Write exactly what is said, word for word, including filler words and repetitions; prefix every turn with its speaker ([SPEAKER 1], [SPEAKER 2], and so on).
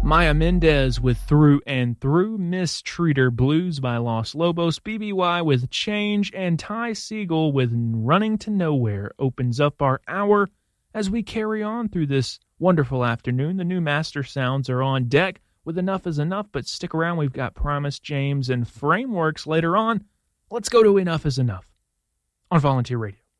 [SPEAKER 1] Maya Mendez with Through and Through, Mistreater Blues by Los Lobos, B B Y with Change, and Ty Segall with Running to Nowhere opens up our hour as we carry on through this wonderful afternoon. The new master sounds are on deck with Enough is Enough, but stick around. We've got Primus, James, and Frameworks later on. Let's go to Enough is Enough on Volunteer Radio.